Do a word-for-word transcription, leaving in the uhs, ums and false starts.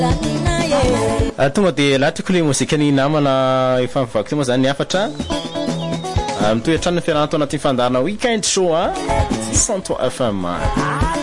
tonga de latriko le mozika ny namana efa mivaky teo moa zany ny afatra mitoetrano fiarahana tao anatin'ny fandarana weekend show a cent trois F M.